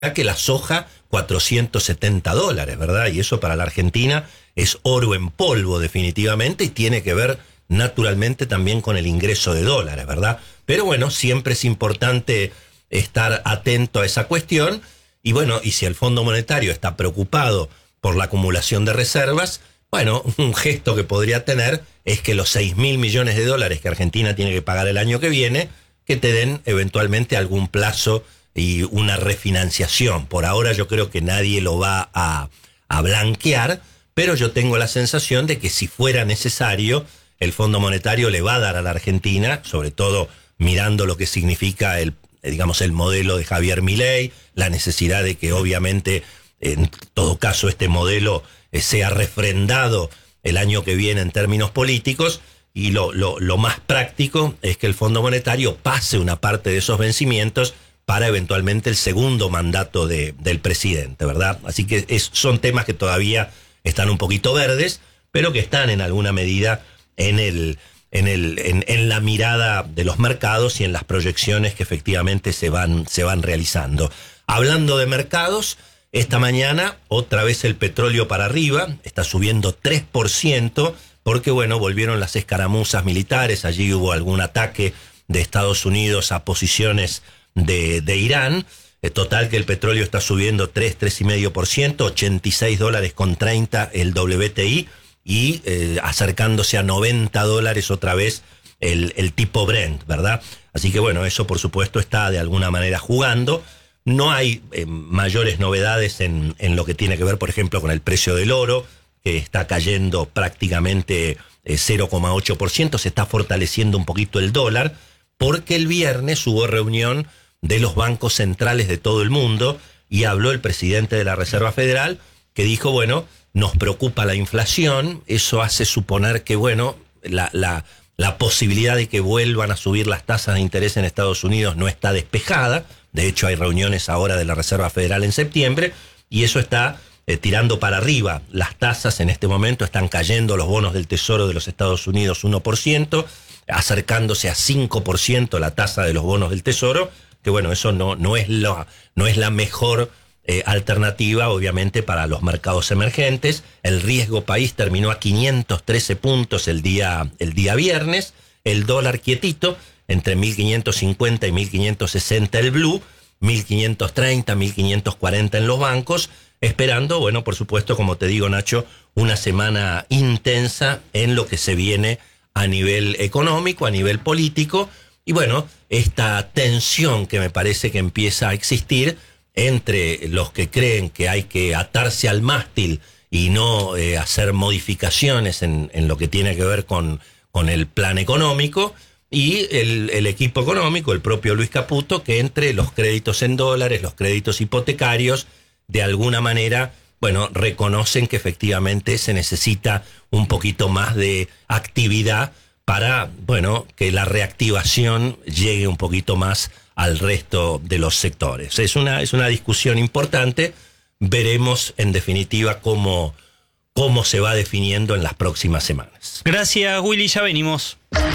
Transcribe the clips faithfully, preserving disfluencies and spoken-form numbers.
que la soja cuatrocientos setenta dólares, ¿verdad? Y eso para la Argentina es oro en polvo definitivamente y tiene que ver naturalmente también con el ingreso de dólares, ¿verdad? Pero bueno, siempre es importante estar atento a esa cuestión y bueno, y si el Fondo Monetario está preocupado por la acumulación de reservas, bueno, un gesto que podría tener es que los seis mil millones de dólares que Argentina tiene que pagar el año que viene, que te den eventualmente algún plazo y una refinanciación. Por ahora yo creo que nadie lo va a, a blanquear, pero yo tengo la sensación de que si fuera necesario, el Fondo Monetario le va a dar a la Argentina, sobre todo mirando lo que significa el, digamos, el modelo de Javier Milei, la necesidad de que obviamente, en todo caso, este modelo eh, sea refrendado el año que viene en términos políticos, y lo, lo, lo más práctico es que el Fondo Monetario pase una parte de esos vencimientos para eventualmente el segundo mandato de, del presidente, ¿verdad? Así que es, son temas que todavía están un poquito verdes, pero que están en alguna medida en el en el en, en la mirada de los mercados y en las proyecciones que efectivamente se van se van realizando. Hablando de mercados, esta mañana otra vez el petróleo para arriba, está subiendo tres por ciento, porque bueno, volvieron las escaramuzas militares, allí hubo algún ataque de Estados Unidos a posiciones de, de Irán. Total que el petróleo está subiendo tres, tres coma cinco por ciento, ochenta y seis dólares con treinta el W T I, y eh, acercándose a noventa dólares otra vez el, el tipo Brent, ¿verdad? Así que bueno, eso por supuesto está de alguna manera jugando. No hay eh, mayores novedades en, en lo que tiene que ver, por ejemplo, con el precio del oro, que está cayendo prácticamente eh, cero coma ocho por ciento, se está fortaleciendo un poquito el dólar, porque el viernes hubo reunión de los bancos centrales de todo el mundo y habló el presidente de la Reserva Federal, que dijo, bueno, nos preocupa la inflación, eso hace suponer que, bueno, la, la, la posibilidad de que vuelvan a subir las tasas de interés en Estados Unidos no está despejada. De hecho, hay reuniones ahora de la Reserva Federal en septiembre y eso está eh, tirando para arriba. Las tasas en este momento están cayendo, los bonos del Tesoro de los Estados Unidos uno por ciento, acercándose a cinco por ciento la tasa de los bonos del Tesoro, que bueno, eso no, no, es, la, no es la mejor Eh, alternativa, obviamente, para los mercados emergentes. El riesgo país terminó a quinientos trece puntos el día, el día viernes. El dólar quietito, entre mil quinientos cincuenta y mil quinientos sesenta el blue, mil quinientos treinta, mil quinientos cuarenta en los bancos, esperando, bueno, por supuesto, como te digo, Nacho, una semana intensa en lo que se viene a nivel económico, a nivel político, y bueno, esta tensión que me parece que empieza a existir entre los que creen que hay que atarse al mástil y no eh, hacer modificaciones en, en lo que tiene que ver con, con el plan económico, y el, el equipo económico, el propio Luis Caputo, que entre los créditos en dólares, los créditos hipotecarios, de alguna manera, bueno, reconocen que efectivamente se necesita un poquito más de actividad para, bueno, que la reactivación llegue un poquito más al resto de los sectores. Es una, es una discusión importante. Veremos en definitiva cómo, cómo se va definiendo en las próximas semanas. Gracias, Willy, ya venimos.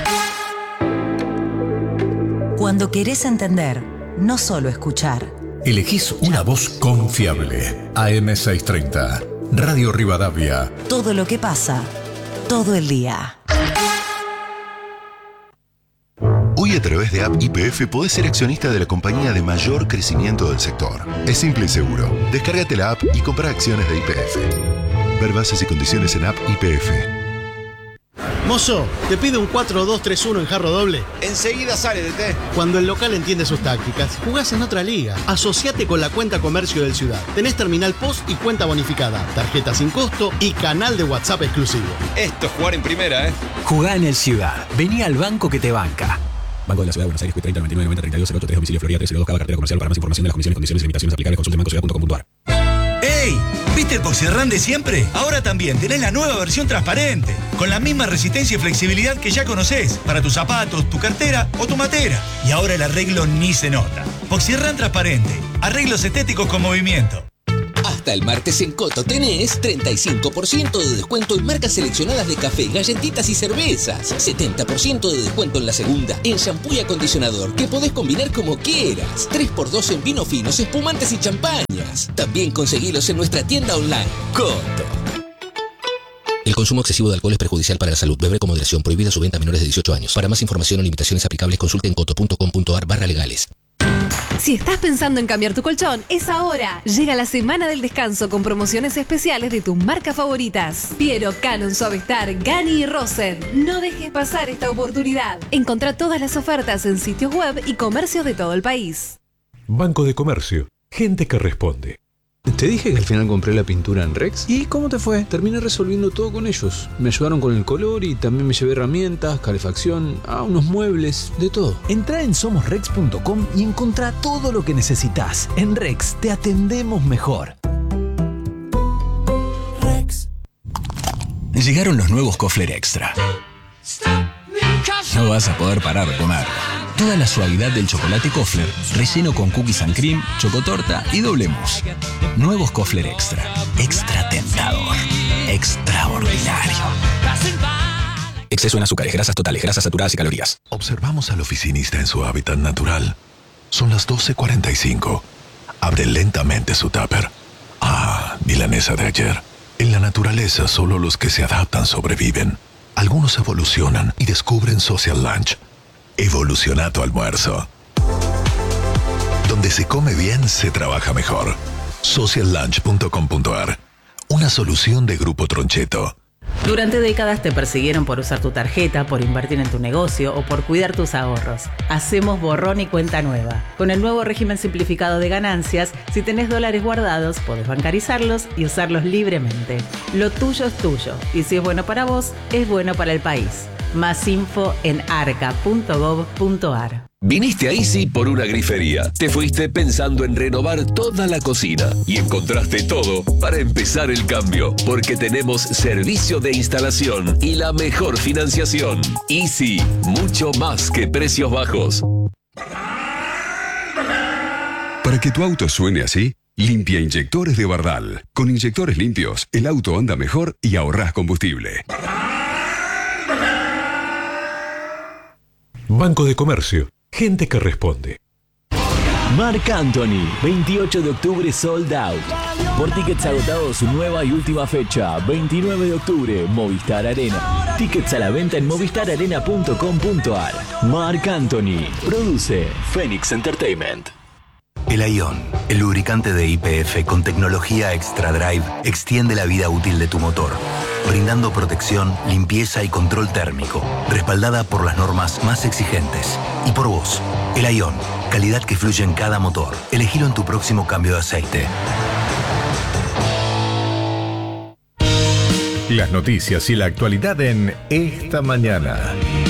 Cuando querés entender, no solo escuchar. Elegís una voz confiable. A M seiscientos treinta, Radio Rivadavia. Todo lo que pasa, todo el día. Hoy a través de App Y P F podés ser accionista de la compañía de mayor crecimiento del sector. Es simple y seguro. Descárgate la app y compra acciones de Y P F. Ver bases y condiciones en App Y P F. Mozo, ¿te pide un cuatro dos tres uno en jarro doble? Enseguida sale, D T. Cuando el local entiende sus tácticas, jugás en otra liga. Asociate con la cuenta comercio del Ciudad. Tenés terminal post y cuenta bonificada, tarjeta sin costo y canal de WhatsApp exclusivo. Esto es jugar en primera, ¿eh? Jugá en el Ciudad. Vení al banco que te banca. Banco de la Ciudad de Buenos Aires, treinta, noventa y nueve, noventa, treinta y dos, cero ocho tres, domicilio Florida, tres cero dos, Cava, cartera comercial. Para más información de las condiciones, condiciones y limitaciones aplicables, consulte banco ciudad punto com punto a r. ¡Ey! ¿Viste el Poxirrán de siempre? Ahora también tenés la nueva versión transparente, con la misma resistencia y flexibilidad que ya conocés, para tus zapatos, tu cartera o tu matera. Y ahora el arreglo ni se nota. Poxirrán transparente, arreglos estéticos con movimiento. Hasta el martes en Coto tenés treinta y cinco por ciento de descuento en marcas seleccionadas de café, galletitas y cervezas. setenta por ciento de descuento en la segunda, en shampoo y acondicionador, que podés combinar como quieras. tres por dos en vinos finos, espumantes y champañas. También conseguilos en nuestra tienda online. Coto. El consumo excesivo de alcohol es perjudicial para la salud. Beber con moderación. Prohibida su venta a menores de dieciocho años. Para más información o limitaciones aplicables, consulte en coto punto com punto ar barra legales. Si estás pensando en cambiar tu colchón, es ahora. Llega la semana del descanso con promociones especiales de tus marcas favoritas. Piero, Canon, Suavestar, Gani y Rosen. No dejes pasar esta oportunidad. Encontrá todas las ofertas en sitios web y comercios de todo el país. Banco de Comercio. Gente que responde. Te dije que al final compré la pintura en Rex. ¿Y cómo te fue? Terminé resolviendo todo con ellos. Me ayudaron con el color y también me llevé herramientas, calefacción, ah, unos muebles, de todo. Entrá en somos rex punto com y encontrá todo lo que necesitas. En Rex te atendemos mejor. Rex. Llegaron los nuevos Kofler Extra. No vas a poder parar de comer. Toda la suavidad del chocolate Kofler, relleno con cookies and cream, chocotorta y doble mousse. Nuevos Kofler Extra. Extra tentador. Extraordinario. Exceso en azúcares, grasas totales, grasas saturadas y calorías. Observamos al oficinista en su hábitat natural. Son las doce cuarenta y cinco. Abre lentamente su tupper. Ah, milanesa de ayer. En la naturaleza solo los que se adaptan sobreviven. Algunos evolucionan y descubren Social Lunch. Evoluciona tu almuerzo. Donde se come bien, se trabaja mejor. social lunch punto com punto ar. Una solución de Grupo Troncheto. Durante décadas te persiguieron por usar tu tarjeta, por invertir en tu negocio o por cuidar tus ahorros. Hacemos borrón y cuenta nueva. Con el nuevo régimen simplificado de ganancias, si tenés dólares guardados, podés bancarizarlos y usarlos libremente. Lo tuyo es tuyo y si es bueno para vos, es bueno para el país. Más info en arca punto gov punto ar. Viniste a Easy por una grifería. Te fuiste pensando en renovar toda la cocina y encontraste todo para empezar el cambio, porque tenemos servicio de instalación y la mejor financiación. Easy, mucho más que precios bajos. Para que tu auto suene así, limpia inyectores de Bardal. Con inyectores limpios, el auto anda mejor y ahorrás combustible. Banco de Comercio. Gente que responde. Marc Anthony, veintiocho de octubre sold out. Por tickets agotados, su nueva y última fecha, veintinueve de octubre, Movistar Arena. Tickets a la venta en movistar arena punto com punto ar. Marc Anthony, produce Phoenix Entertainment. El Ion, el lubricante de Y P F con tecnología Extra Drive, extiende la vida útil de tu motor, brindando protección, limpieza y control térmico, respaldada por las normas más exigentes. Y por vos, el Ion, calidad que fluye en cada motor. Elegilo en tu próximo cambio de aceite. Las noticias y la actualidad en Esta Mañana.